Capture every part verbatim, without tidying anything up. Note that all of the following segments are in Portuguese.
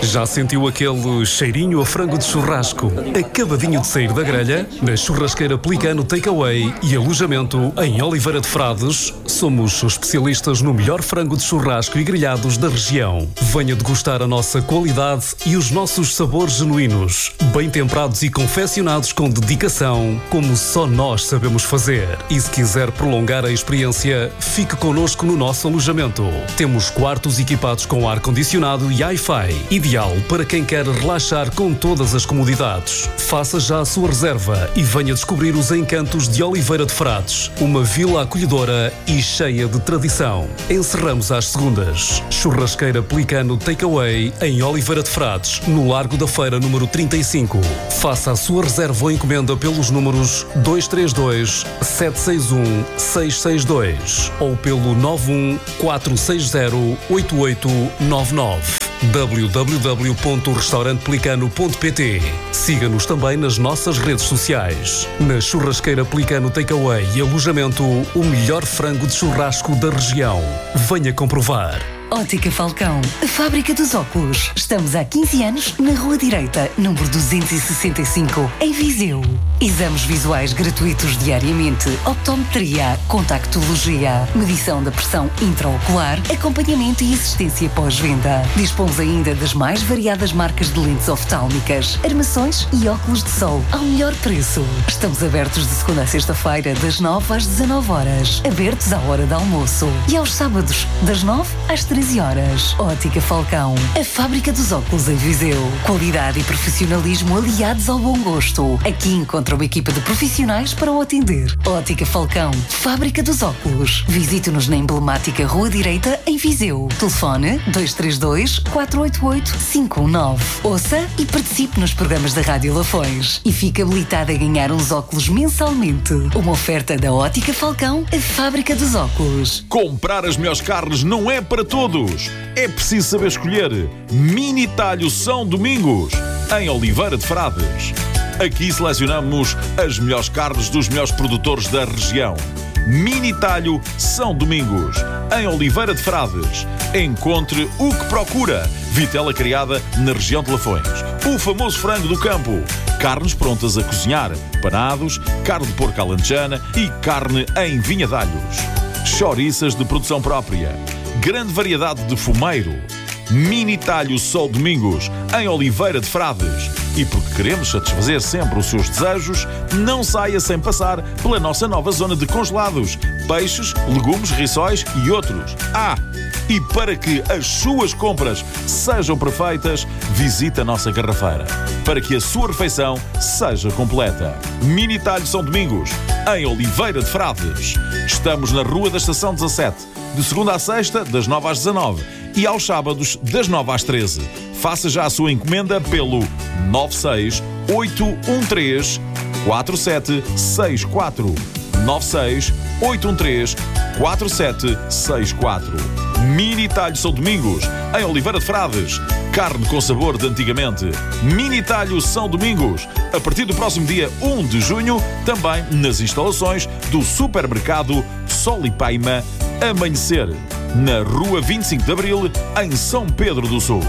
Já sentiu aquele cheirinho a frango de churrasco acabadinho de sair da grelha? Na Churrasqueira Pelicano Takeaway e alojamento em Oliveira de Frades, somos especialistas no melhor frango de churrasco e grelhados da região. Venha degustar a nossa qualidade e os nossos sabores genuínos, bem temperados e confeccionados com dedicação, como só nós sabemos fazer. E se quiser prolongar a experiência, fique connosco no nosso alojamento. Temos quartos equipados com ar-condicionado e Wi-Fi, ideal para quem quer relaxar com todas as comodidades. Faça já a sua reserva e venha descobrir os encantos de Oliveira de Frades, uma vila acolhedora e cheia de tradição. Encerramos às segundas. Churrasqueira Pelicano Takeaway em Oliveira de Frades, no Largo da Feira número trinta e cinco. Faça a sua reserva ou encomenda pelos números dois três dois, sete seis um, seis seis dois ou pelo nove um quatro seis zero, oito oito nove nove. w w w ponto restaurante pelicano ponto p t. Siga-nos também nas nossas redes sociais. Na Churrasqueira Pelicano Takeaway e alojamento, o melhor frango de churrasco da região. Venha comprovar. Ótica Falcão, a fábrica dos óculos. Estamos há quinze anos na Rua Direita, número duzentos e sessenta e cinco, em Viseu. Exames visuais gratuitos diariamente, optometria, contactologia, medição da pressão intraocular, acompanhamento e assistência pós-venda. Dispomos ainda das mais variadas marcas de lentes oftálmicas, armações e óculos de sol ao melhor preço. Estamos abertos de segunda a sexta-feira, das nove às dezanove horas, abertos à hora de almoço, e aos sábados, das nove às treze horas. Ótica Falcão, a fábrica dos óculos em Viseu. Qualidade e profissionalismo aliados ao bom gosto. Aqui encontra uma equipa de profissionais para o atender. Ótica Falcão, fábrica dos óculos. Visite-nos na emblemática Rua Direita, em Viseu. Telefone dois três dois, quatro oito oito, cinco um nove. Ouça e participe nos programas da Rádio Lafões e fique habilitado a ganhar uns óculos mensalmente. Uma oferta da Ótica Falcão, a fábrica dos óculos. Comprar as melhores carnes não é para todos. É preciso saber escolher. Mini Talho São Domingos, em Oliveira de Frades. Aqui selecionamos as melhores carnes dos melhores produtores da região. Mini Talho São Domingos, em Oliveira de Frades. Encontre o que procura. Vitela criada na região de Lafões. O famoso frango do campo. Carnes prontas a cozinhar. Panados, carne de porco alentejana e carne em vinhadalhos. Chouriças de produção própria. Grande variedade de fumeiro. Mini Talho São Domingos, em Oliveira de Frades. E porque queremos satisfazer sempre os seus desejos, não saia sem passar pela nossa nova zona de congelados. Peixes, legumes, rissóis e outros. Ah, e para que as suas compras sejam perfeitas, visite a nossa garrafeira, para que a sua refeição seja completa. Mini Talho São Domingos, em Oliveira de Frades. Estamos na Rua da Estação dezassete, de segunda à sexta, das nove às dezanove, e aos sábados, das nove às treze. Faça já a sua encomenda pelo nove seis oito um três, quatro sete seis quatro. nove seis oito um três, quatro sete seis quatro. Mini Talho São Domingos, em Oliveira de Frades. Carne com sabor de antigamente. Mini Talho São Domingos. A partir do próximo dia um de junho, também nas instalações do supermercado Sol e Paima Amanhecer, na Rua vinte e cinco de Abril, em São Pedro do Sul.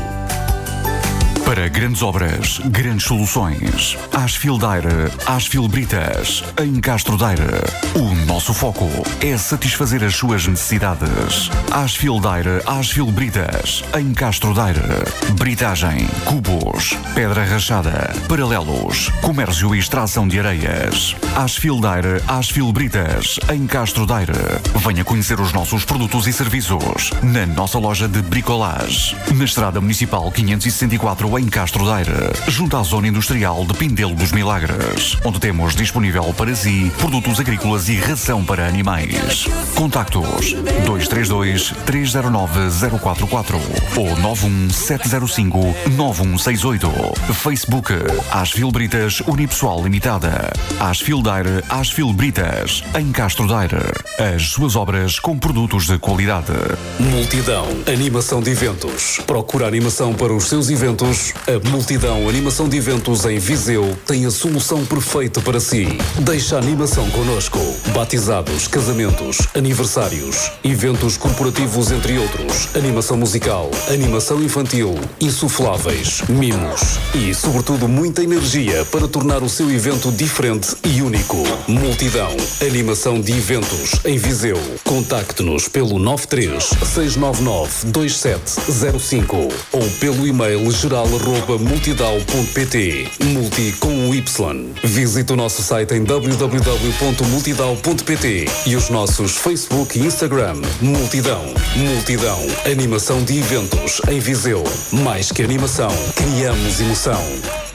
Para grandes obras, grandes soluções. Asfil Daire, Asfil Britas, em Castro Daire. O nosso foco é satisfazer as suas necessidades. Asfil Daire, Asfil Britas, em Castro Daire. Britagem, cubos, pedra rachada, paralelos, comércio e extração de areias. Asfil Daire, Asfil Britas, em Castro Daire. Venha conhecer os nossos produtos e serviços na nossa loja de bricolage, na Estrada Municipal quinhentos e sessenta e quatro, em Castro Daire, junto à zona industrial de Pindelo dos Milagres, onde temos disponível para si produtos agrícolas e ração para animais. Contactos dois três dois, três zero nove, zero quatro quatro ou nove um sete zero cinco, nove um seis oito. Facebook Asfil Britas Unipessoal Limitada. Asfil Daire, Asfil Britas, em Castro Daire. As suas obras com produtos de qualidade. Multidão, animação de eventos. Procura animação para os seus eventos eventos. A Multidão Animação de Eventos em Viseu tem a solução perfeita para si. Deixa a animação connosco. Batizados, casamentos, aniversários, eventos corporativos, entre outros, animação musical, animação infantil, insufláveis, mimos e, sobretudo, muita energia para tornar o seu evento diferente e único. Multidão Animação de Eventos em Viseu. Contacte-nos pelo nove três seis nove nove dois sete zero cinco ou pelo e-mail geral arroba multidal ponto pt. Multi com um Y. Visite o nosso site em w w w ponto multidal ponto pt e os nossos Facebook e Instagram. Multidão. Multidão Animação de Eventos em Viseu. Mais que animação, criamos emoção.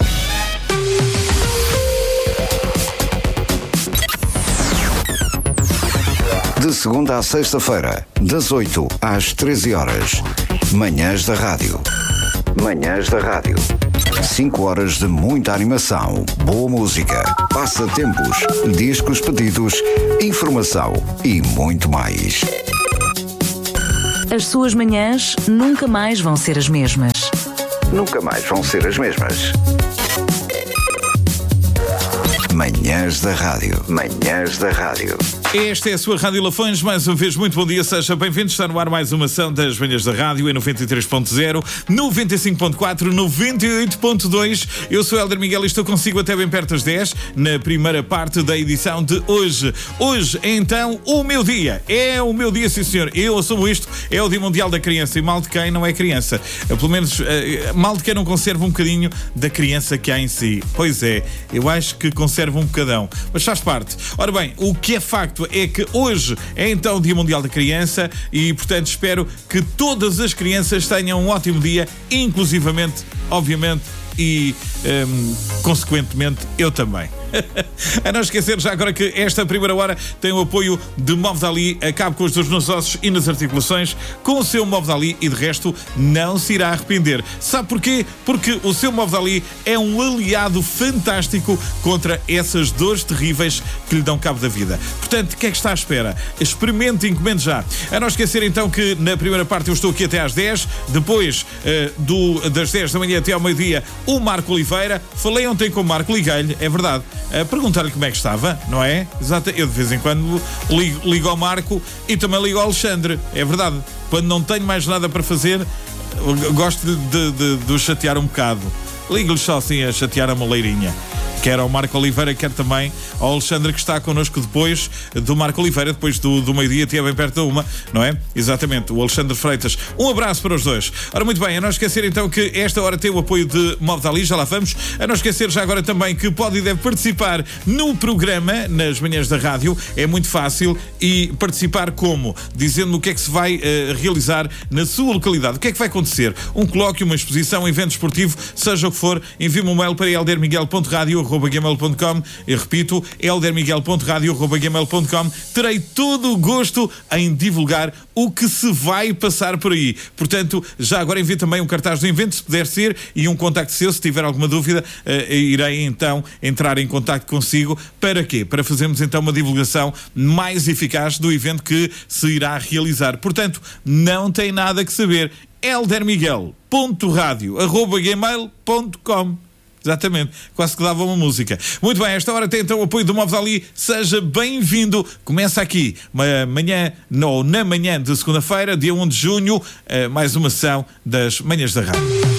De segunda à sexta-feira, das oito às treze horas. Manhãs da Rádio. Manhãs da Rádio. cinco horas de muita animação, boa música, passatempos, discos pedidos, informação e muito mais. As suas manhãs nunca mais vão ser as mesmas. Nunca mais vão ser as mesmas. Manhãs da Rádio. Manhãs da Rádio. Esta é a sua Rádio Lafões, mais uma vez muito bom dia, seja bem-vindo, está no ar mais uma ação das Manhãs da Rádio em noventa e três ponto zero, noventa e cinco ponto quatro, noventa e oito ponto dois. Eu sou Hélder Miguel e estou consigo até bem perto das dez, na primeira parte da edição de hoje. Hoje, então, o meu dia, é o meu dia, sim senhor, eu assumo isto, é o Dia Mundial da Criança e mal de quem não é criança, pelo menos mal de quem não conserva um bocadinho da criança que há em si. Pois é, eu acho que conserva um bocadão, mas faz parte. Ora bem, o que é facto é que hoje é então o Dia Mundial da Criança e, portanto, espero que todas as crianças tenham um ótimo dia, inclusivamente, obviamente, e, um, consequentemente, eu também. A não esquecer já agora que esta primeira hora tem o apoio de Movdali. Acabe com os dores nos ossos e nas articulações com o seu Movdali e de resto não se irá arrepender. Sabe porquê? Porque o seu Movdali é um aliado fantástico contra essas dores terríveis que lhe dão cabo da vida. Portanto, o que é que está à espera? Experimente e encomende já. A não esquecer então que na primeira parte eu estou aqui até às dez, depois uh, do, das dez da manhã até ao meio-dia o Marco Oliveira. Falei ontem com o Marco, liguei-lhe, é verdade, a perguntar-lhe como é que estava, não é? Exato, eu de vez em quando ligo, ligo ao Marco e também ligo ao Alexandre, é verdade. Quando não tenho mais nada para fazer, gosto de, de, de, de o chatear um bocado. Ligo-lhe só assim a chatear a moleirinha. Quer ao Marco Oliveira, quer também ao Alexandre, que está connosco depois do Marco Oliveira, depois do, do meio-dia, até bem perto da uma, não é? Exatamente, o Alexandre Freitas. Um abraço para os dois. Ora, muito bem, a não esquecer então que esta hora tem o apoio de Movdali, já lá vamos. A não esquecer já agora também que pode e deve participar no programa, nas Manhãs da Rádio. É muito fácil. E participar como? Dizendo o que é que se vai uh, realizar na sua localidade. O que é que vai acontecer? Um colóquio, uma exposição, um evento esportivo, seja o que for, envie-me um mail para elder miguel ponto radio arroba gmail ponto com. Eu repito, elder miguel ponto radio arroba gmail ponto com. Terei todo o gosto em divulgar o que se vai passar por aí. Portanto, já agora envie também um cartaz do evento, se puder ser, e um contacto seu, se tiver alguma dúvida, uh, irei então entrar em contacto consigo. Para quê? Para fazermos então uma divulgação mais eficaz do evento que se irá realizar. Portanto, não tem nada que saber. elder miguel ponto radio arroba gmail ponto com. Exatamente, quase que dava uma música. Muito bem, esta hora tem então o apoio do Movdali. Seja bem-vindo. Começa aqui, uma manhã, não, na manhã de segunda-feira, dia um de junho, mais uma sessão das Manhãs da Rádio.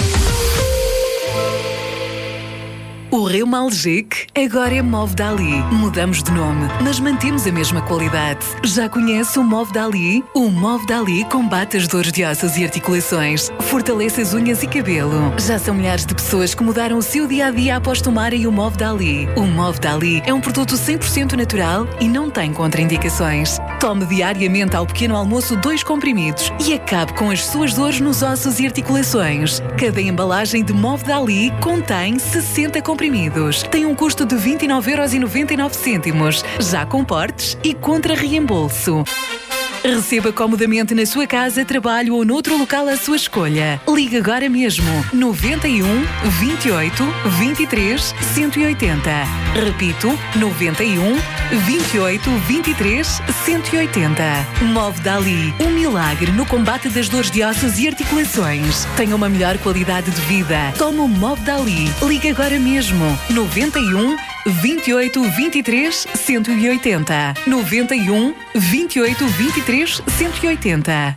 O Reumalgic agora é Movdali. Mudamos de nome, mas mantemos a mesma qualidade. Já conhece o Movdali? O Movdali combate as dores de ossos e articulações, fortalece as unhas e cabelo. Já são milhares de pessoas que mudaram o seu dia-a-dia após tomarem o Movdali. O Movdali é um produto cem por cento natural e não tem contraindicações. Tome diariamente ao pequeno almoço dois comprimidos e acabe com as suas dores nos ossos e articulações. Cada embalagem de Movdali contém sessenta comprimidos. Tem um custo de vinte e nove euros e noventa e nove cêntimos, já com portes e contra reembolso. Receba comodamente na sua casa, trabalho ou noutro local à sua escolha. Ligue agora mesmo noventa e um, vinte e oito, vinte e três, cento e oitenta. Repito, noventa e um, vinte e oito, vinte e três, cento e oitenta. Movdali, um milagre no combate das dores de ossos e articulações. Tenha uma melhor qualidade de vida. Tome o Movdali. Ligue agora mesmo noventa e um, vinte e oito, vinte e três, cento e oitenta. noventa e um, vinte e oito, vinte e três, cento e oitenta.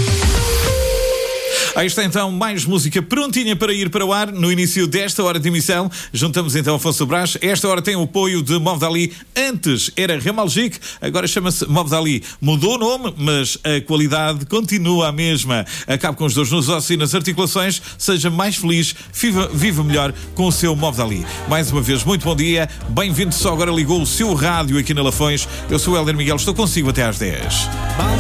Aí está então mais música prontinha para ir para o ar. No início desta hora de emissão, juntamos então Afonso Brás. Esta hora tem o apoio de Movdali. Antes era Ramalgic, agora chama-se Movdali. Mudou o nome, mas a qualidade continua a mesma. Acabe com os dores nos ossos e nas articulações. Seja mais feliz, viva, viva melhor com o seu Movdali. Mais uma vez, muito bom dia. Bem-vindo, só agora ligou o seu rádio aqui na Lafões. Eu sou o Helder Miguel, estou consigo até às dez.